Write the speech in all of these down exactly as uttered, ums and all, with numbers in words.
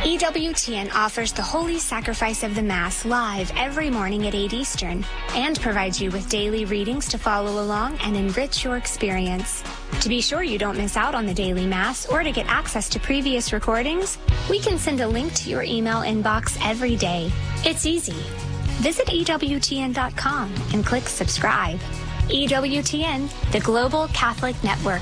E W T N offers the Holy Sacrifice of the Mass live every morning at eight Eastern and provides you with daily readings to follow along and enrich your experience. To be sure you don't miss out on the daily Mass or to get access to previous recordings, we can send a link to your email inbox every day. It's easy. Visit E W T N dot com and click subscribe. E W T N, the Global Catholic Network.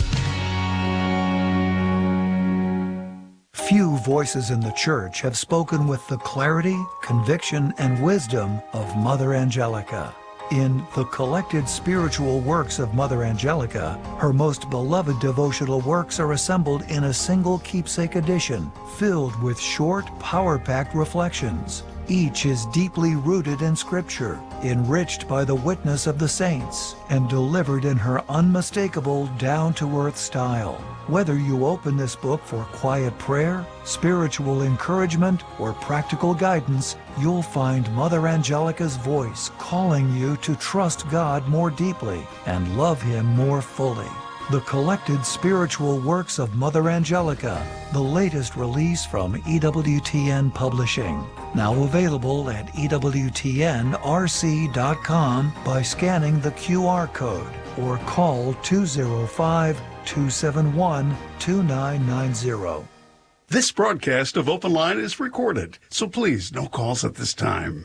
Few voices in the Church have spoken with the clarity, conviction, and wisdom of Mother Angelica. In The Collected Spiritual Works of Mother Angelica, her most beloved devotional works are assembled in a single keepsake edition, filled with short, power-packed reflections. Each is deeply rooted in Scripture, enriched by the witness of the saints, and delivered in her unmistakable, down-to-earth style. Whether you open this book for quiet prayer, spiritual encouragement, or practical guidance, you'll find Mother Angelica's voice calling you to trust God more deeply and love Him more fully. The Collected Spiritual Works of Mother Angelica, the latest release from E W T N Publishing. Now available at E W T N R C dot com by scanning the Q R code or call two oh five, two seven one, two nine nine zero. This broadcast of Open Line is recorded, so please, no calls at this time.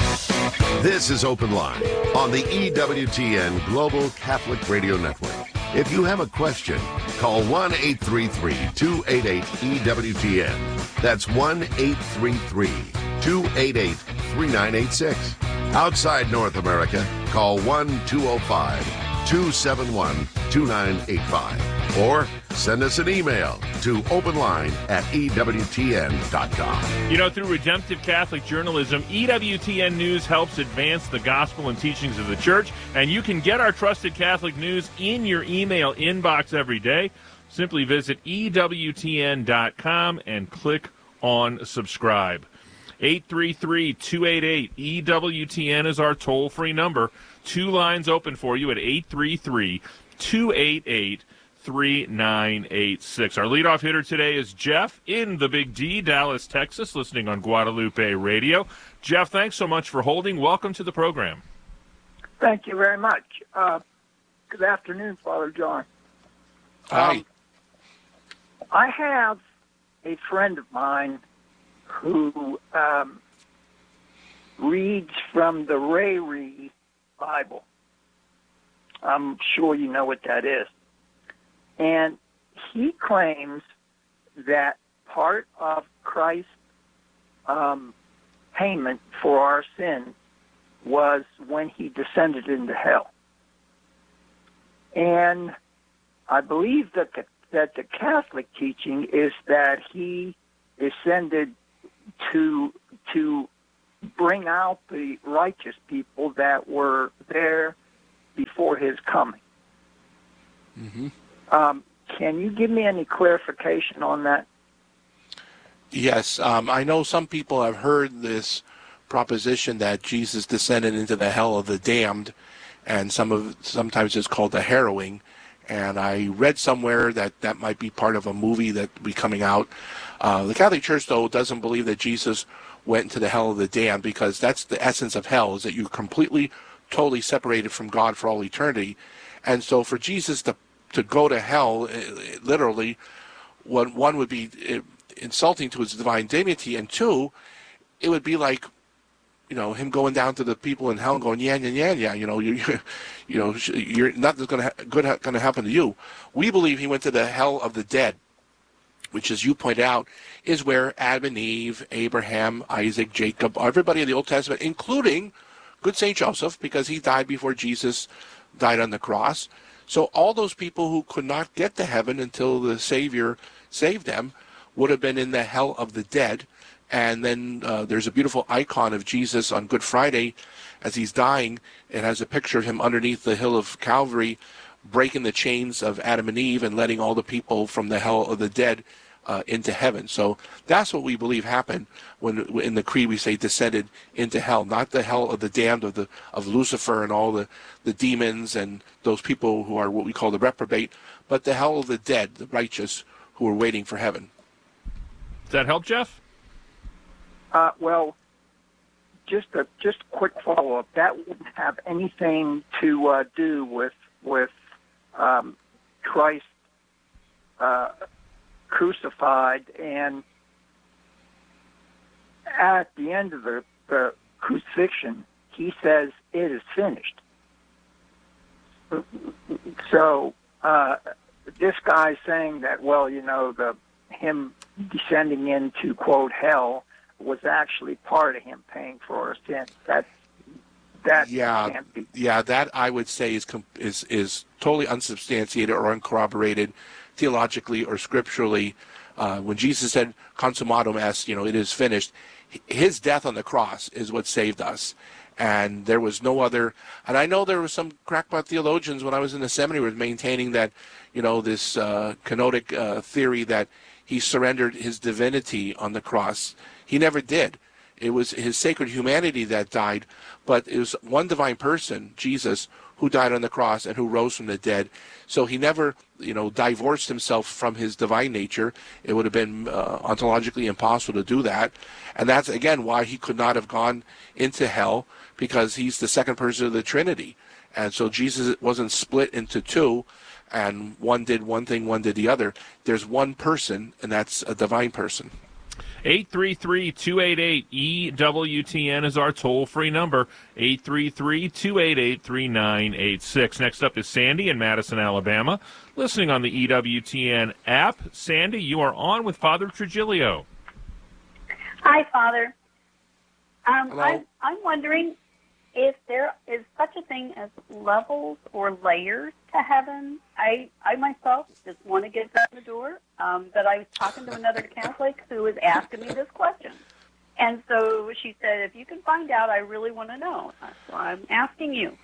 This is Open Line on the E W T N Global Catholic Radio Network. If you have a question, call one eight three three, two eight eight, E W T N. That's one eight three three, two eight eight, three nine eight six. Outside North America, call one two oh five, two seven one, two nine eight five. Or send us an email to openline at E W T N dot com. You know, through redemptive Catholic journalism, E W T N News helps advance the gospel and teachings of the Church, and you can get our trusted Catholic news in your email inbox every day. Simply visit E W T N dot com and click on subscribe. eight three three, two eight eight, E W T N is our toll-free number. Two lines open for you at eight three three, two eight eight, three nine eight six. Our leadoff hitter today is Jeff in the Big D, Dallas, Texas, listening on Guadalupe Radio. Jeff, thanks so much for holding. Welcome to the program. Thank you very much. Uh, good afternoon, Father John. Hi. Um, I have a friend of mine who um, reads from the Rayri Bible. I'm sure you know what that is. And he claims that part of Christ's um, payment for our sin was when he descended into hell. And I believe that the, that the Catholic teaching is that he descended to to bring out the righteous people that were there before his coming. Mm-hmm. Um, can you give me any clarification on that? Yes, um, I know some people have heard this proposition that Jesus descended into the hell of the damned, and some of sometimes it's called the harrowing. And I read somewhere that that might be part of a movie that will be coming out. Uh, the Catholic Church, though, doesn't believe that Jesus went into the hell of the damned, because that's the essence of hell, is that you're completely, totally separated from God for all eternity. And so for Jesus to to go to hell, literally, one, one would be insulting to his divine dignity, and two, it would be like, you know, him going down to the people in hell and going, yeah, yeah, yeah, yeah, you know, you, you know, you're nothing's going to ha- good ha- going to happen to you. We believe he went to the hell of the dead, which, as you point out, is where Adam and Eve, Abraham, Isaac, Jacob, everybody in the Old Testament, including good Saint Joseph, because he died before Jesus died on the cross. So all those people who could not get to heaven until the Savior saved them would have been in the hell of the dead. And then uh, there's a beautiful icon of Jesus on Good Friday as he's dying. It has a picture of him underneath the hill of Calvary, breaking the chains of Adam and Eve and letting all the people from the hell of the dead uh, into heaven. So that's what we believe happened when in the creed we say descended into hell, not the hell of the damned of the of Lucifer and all the, the demons and those people who are what we call the reprobate, but the hell of the dead, the righteous, who are waiting for heaven. Does that help, Jeff? Uh, well, just a just a quick follow-up. That wouldn't have anything to uh, do with with um, Christ uh, crucified, and at the end of the, the crucifixion, he says, "It is finished." So uh, this guy saying that, well, you know, the him descending into, quote, hell was actually part of him paying for our sins. That that yeah, can't be. Yeah, that I would say is is is totally unsubstantiated or uncorroborated theologically or scripturally. Uh, when Jesus said "consummatum est," you know, it is finished, his death on the cross is what saved us. And there was no other, and I know there were some crackpot theologians when I was in the seminary was maintaining that, you know, this uh, kenotic uh, theory that he surrendered his divinity on the cross. He never did. It was his sacred humanity that died, but it was one divine person, Jesus, who died on the cross and who rose from the dead. So he never, you know, divorced himself from his divine nature. It would have been uh, ontologically impossible to do that. And that's, again, why he could not have gone into hell, because he's the second person of the Trinity. And so Jesus wasn't split into two, and one did one thing, one did the other. There's one person, and that's a divine person. eight three three, two eight eight, E W T N is our toll-free number, eight three three, two eight eight, three nine eight six. Next up is Sandy in Madison, Alabama, listening on the E W T N app. Sandy, you are on with Father Trigilio. Hi, Father. Um, Hello. I'm, I'm wondering if there is such a thing as levels or layers to heaven. I, I myself just want to get out the door, um, but I was talking to another Catholic who was asking me this question. And so she said, if you can find out, I really want to know. So I'm asking you.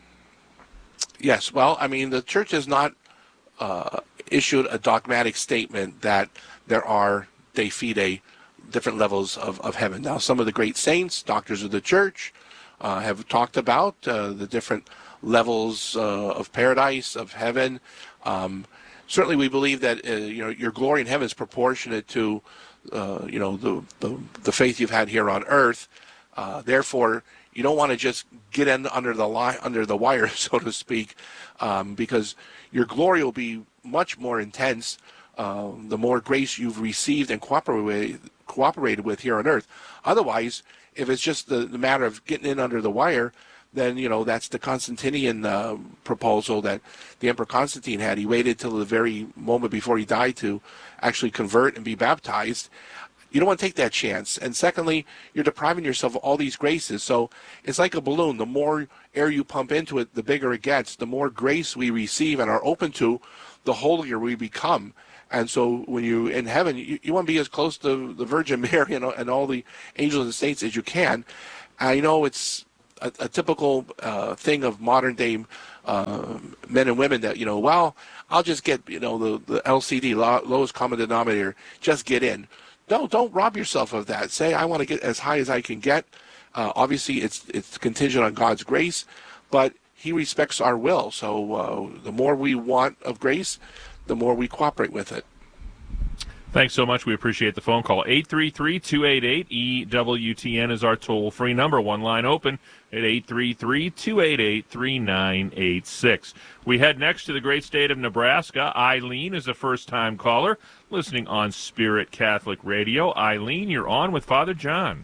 Yes, well, I mean, the Church has not uh, issued a dogmatic statement that there are de fide different levels of, of heaven. Now, some of the great saints, doctors of the Church, uh, have talked about uh, the different levels uh, of paradise, of heaven. Um, certainly, we believe that uh, you know, your glory in heaven is proportionate to uh, you know the, the the faith you've had here on earth. Uh, therefore, you don't want to just get in under the li- under the wire, so to speak, um, because your glory will be much more intense uh, the more grace you've received and cooperated cooperated with here on earth. Otherwise, if it's just the, the matter of getting in under the wire, then, you know, that's the Constantinian uh, proposal that the Emperor Constantine had. He waited till the very moment before he died to actually convert and be baptized. You don't want to take that chance. And secondly, you're depriving yourself of all these graces. So it's like a balloon. The more air you pump into it, the bigger it gets. The more grace we receive and are open to, the holier we become. And so when you're in heaven, you, you want to be as close to the Virgin Mary and, and all the angels and saints as you can. I know it's a, a typical uh, thing of modern day uh, men and women that, you know, well, I'll just get, you know, the, the L C D, lowest common denominator, just get in. No, don't rob yourself of that. Say, I want to get as high as I can get. Uh, obviously, it's it's contingent on God's grace, but he respects our will. So uh, the more we want of grace, the more we cooperate with it. Thanks so much. We appreciate the phone call. eight three three, two eight eight, E W T N is our toll-free number. One line open at eight three three, two eight eight, three nine eight six. We head next to the great state of Nebraska. Eileen is a first-time caller listening on Spirit Catholic Radio. Eileen, you're on with Father John.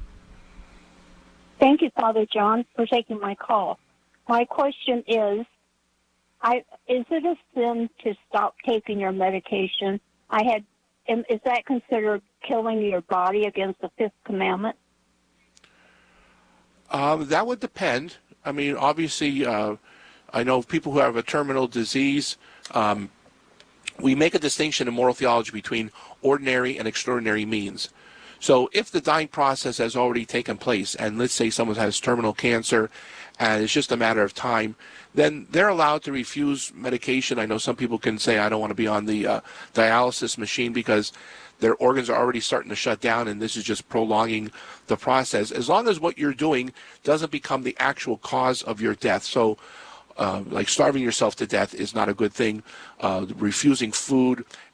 Thank you, Father John, for taking my call. My question is, I, is it a sin to stop taking your medication? I had, is that considered killing your body against the fifth commandment? Um, that would depend. I mean, obviously, uh, I know people who have a terminal disease, um, we make a distinction in moral theology between ordinary and extraordinary means. So if the dying process has already taken place, and let's say someone has terminal cancer, and it's just a matter of time, then they're allowed to refuse medication. I know some people can say, I don't want to be on the uh, dialysis machine because their organs are already starting to shut down, and this is just prolonging the process. As long as what you're doing doesn't become the actual cause of your death. So uh, like starving yourself to death is not a good thing. Uh, refusing food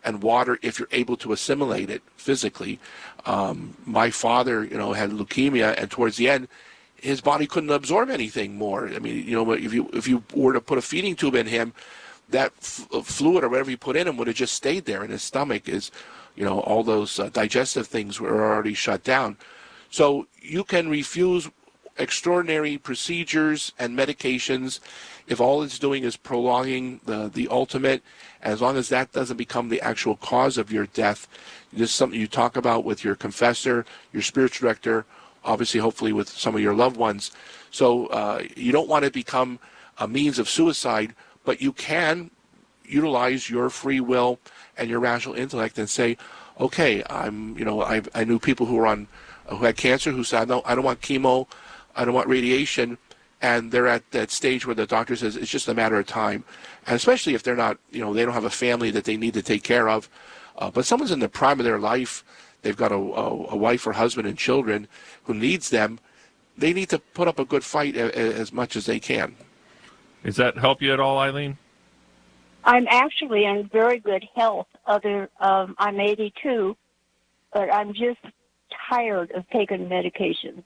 and water if you're able to assimilate it physically. Um, my father, you know, had leukemia, and towards the end, his body couldn't absorb anything more. I mean, you know, if you if you were to put a feeding tube in him, that f- fluid or whatever you put in him would have just stayed there, and his stomach is, you know, all those uh, digestive things were already shut down. So you can refuse extraordinary procedures and medications if all it's doing is prolonging the, the ultimate, as long as that doesn't become the actual cause of your death. This is something you talk about with your confessor, your spiritual director, obviously hopefully with some of your loved ones. So uh, you don't want to become a means of suicide, but you can utilize your free will and your rational intellect and say, okay, I'm, you know, I I knew people who were on, who had cancer who said, no, I don't want chemo, I don't want radiation, and they're at that stage where the doctor says it's just a matter of time. And especially if they're not, you know, they don't have a family that they need to take care of. Uh, but someone's in the prime of their life, they've got a, a, a wife or husband and children who needs them, they need to put up a good fight a, a, as much as they can. Does that help you at all, Eileen? I'm actually in very good health. Other, um, I'm eighty-two, but I'm just tired of taking medication.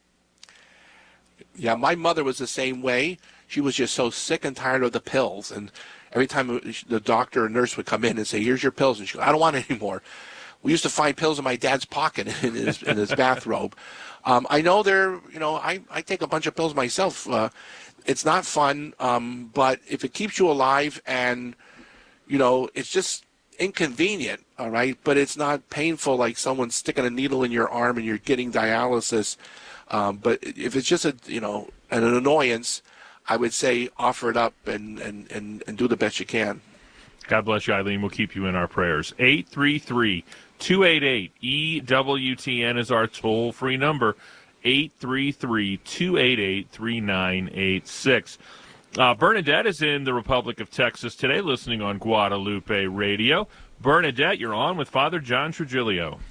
Yeah, my mother was the same way. She was just so sick and tired of the pills. And every time the doctor or nurse would come in and say, here's your pills, and she goes, I don't want it anymore. We used to find pills in my dad's pocket in his, in his bathrobe. Um, I know they're, you know, I, I take a bunch of pills myself. Uh, it's not fun, um, but if it keeps you alive and, you know, it's just inconvenient, all right, but it's not painful like someone sticking a needle in your arm and you're getting dialysis. Um, but if it's just a, you know, an annoyance, I would say offer it up and, and, and, and do the best you can. God bless you, Eileen. We'll keep you in our prayers. eight three three, two eight eight, E W T N is our toll-free number. eight three three, two eight eight, three nine eight six. Uh, Bernadette is in the Republic of Texas today, listening on Guadalupe Radio. Bernadette, you're on with Father John Trigilio.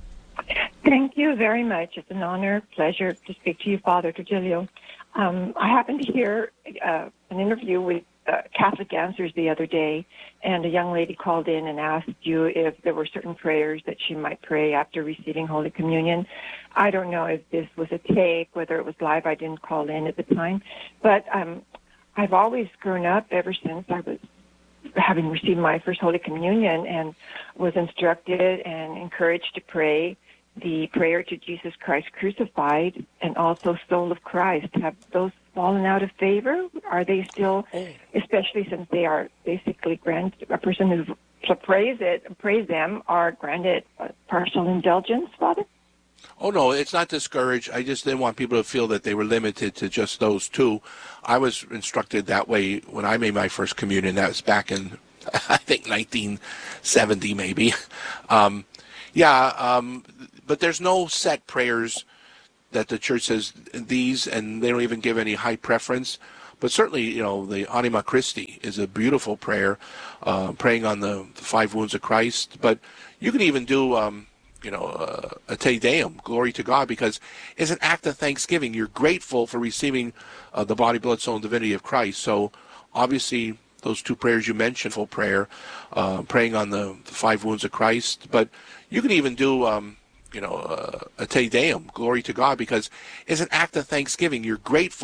Thank you very much. It's an honor, pleasure to speak to you, Father Trigilio. Um, I happened to hear uh, an interview with uh, Catholic Answers the other day, and a young lady called in and asked you if there were certain prayers that she might pray after receiving Holy Communion. I don't know if this was a tape, whether it was live. I didn't call in at the time. But um, I've always grown up ever since I was having received my first Holy Communion and was instructed and encouraged to pray the prayer to Jesus Christ crucified and also soul of Christ. Have those fallen out of favor? Are they still, especially since they are basically granted, a person who prays it, prays them are granted partial indulgence, Father? Oh, no, it's not discouraged. I just didn't want people to feel that they were limited to just those two. I was instructed that way when I made my first communion. That was back in, I think, nineteen seventy maybe. Um, yeah, um, but there's no set prayers that the church says these, and they don't even give any high preference. But certainly, you know, the Anima Christi is a beautiful prayer, uh, praying on the, the five wounds of Christ. But you can even do, um, you know, uh, a Te Deum, glory to God, because it's an act of thanksgiving. You're grateful for receiving uh, the body, blood, soul, and divinity of Christ. So obviously, those two prayers you mentioned, full prayer, uh, praying on the, the five wounds of Christ. But you can even do, um, you know, uh, a Te Deum, glory to God, because it's an act of thanksgiving. You're grateful